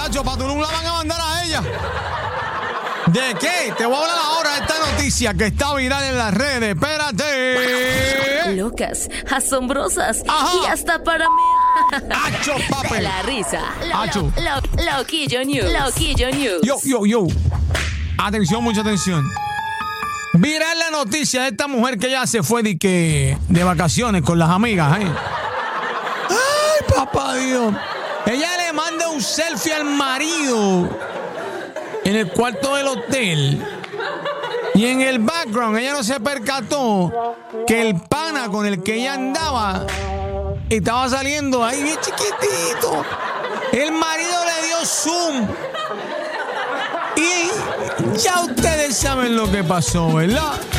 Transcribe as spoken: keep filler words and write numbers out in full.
Hacho, para Tulum la van a mandar a ella. ¿De qué? Te voy a hablar ahora de esta noticia que está viral en las redes. Espérate. Locas, asombrosas Ajá. y hasta para mí. Hacho, papi. De la risa. Lo- Hacho. lo- lo- Loquillo News. Loquillo News. Yo, yo, yo. Atención, mucha atención. Viral la noticia de esta mujer que ya se fue de, que, de vacaciones con las amigas. ¿eh? Ay, papá Dios. Ella le manda un selfie al marido en el cuarto del hotel. Y en el background ella no se percató que el pana con el que ella andaba estaba saliendo ahí bien chiquitito. El marido le dio zoom. Y ya ustedes saben lo que pasó, ¿verdad?